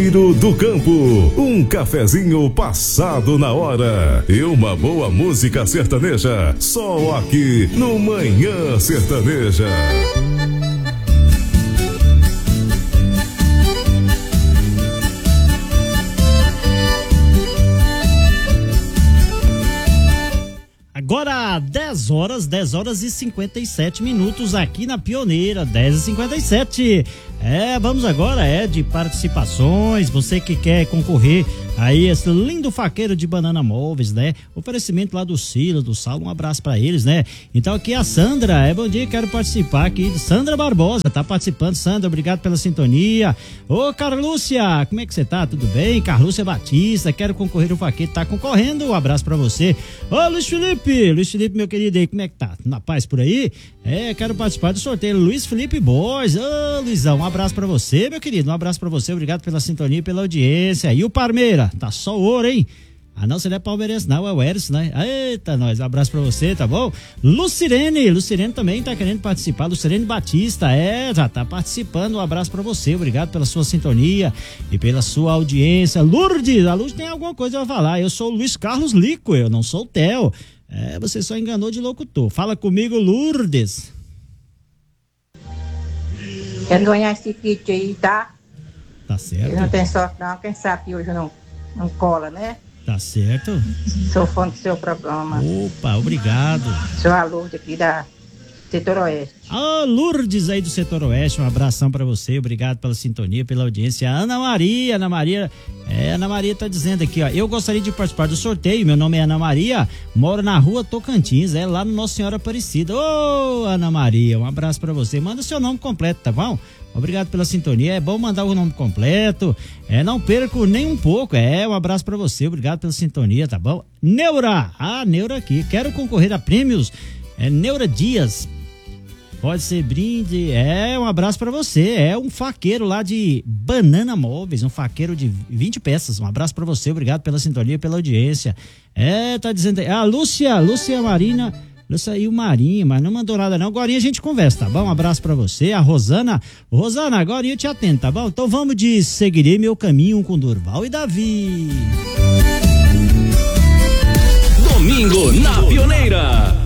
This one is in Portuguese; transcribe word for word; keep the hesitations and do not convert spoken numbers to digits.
Do campo, um cafezinho passado na hora e uma boa música sertaneja, só aqui no Manhã Sertaneja. Agora dez horas, dez horas e cinquenta e sete minutos aqui na Pioneira, dez e cinquenta e sete. É, vamos agora, é de participações, você que quer concorrer aí esse lindo faqueiro de banana móveis, né? Oferecimento lá do Silas, do Saulo, um abraço pra eles, né? Então aqui a Sandra, é bom dia, quero participar aqui, Sandra Barbosa, tá participando. Sandra, obrigado pela sintonia. Ô Carlúcia, como é que você tá? Tudo bem? Carlúcia Batista, quero concorrer ao faqueiro, tá concorrendo, um abraço pra você. Ô Luiz Felipe, Luiz Felipe, meu querido aí, como é que tá? Na paz por aí? É, quero participar do sorteio, Luiz Felipe Borges. Ô Luizão, um abraço pra você, meu querido, um abraço pra você, obrigado pela sintonia e pela audiência. E o Parmeira, tá só ouro, hein? Ah, não, você não é palmeirense, não, é o Eris, né? Eita, nós, um abraço pra você, tá bom? Lucirene, Lucirene também tá querendo participar, Lucirene Batista, é, já tá participando, um abraço pra você, obrigado pela sua sintonia e pela sua audiência. Lourdes, a Lourdes tem alguma coisa a falar, eu sou o Luiz Carlos Lico, eu não sou o Theo. É, você só enganou de locutor. Fala comigo, Lourdes. Quero ganhar esse kit aí, tá? Tá certo. Eu não tenho sorte não, quem sabe que hoje não, não cola, né? Tá certo. Sou fã do seu programa. Opa, obrigado. Sou a Lourdes aqui da Setor Oeste. Ah, Lourdes aí do Setor Oeste, um abração pra você, obrigado pela sintonia, pela audiência. Ana Maria, Ana Maria, é, Ana Maria tá dizendo aqui, ó, eu gostaria de participar do sorteio, meu nome é Ana Maria, moro na rua Tocantins, é lá no Nossa Senhora Aparecida. Ô, Ana Maria, um abraço pra você, manda seu nome completo, tá bom? Obrigado pela sintonia, é bom mandar o nome completo, é, não perco nem um pouco, é, um abraço pra você, obrigado pela sintonia, tá bom? Neura, ah, Neura aqui, quero concorrer a prêmios, é Neura Dias. Pode ser brinde, é, um abraço pra você, é um faqueiro lá de Banana Móveis, um faqueiro de vinte peças, um abraço pra você, obrigado pela sintonia, pela audiência. É, tá dizendo aí, a Lúcia, Lúcia Marina, Lúcia e o Marinho, mas não mandou nada não, agora a gente conversa, tá bom? Um abraço pra você, a Rosana, Rosana, agora eu te atendo, tá bom? Então vamos de Seguirei Meu Caminho com Durval e Davi. Domingo na Pioneira.